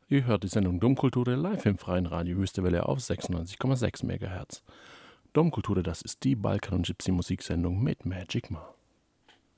Ihr hört die Sendung Domkulture live im freien Radio Wüstewelle auf 96,6 MHz. Domkulture, das ist die Balkan- und Gypsy-Musiksendung mit Magic Ma.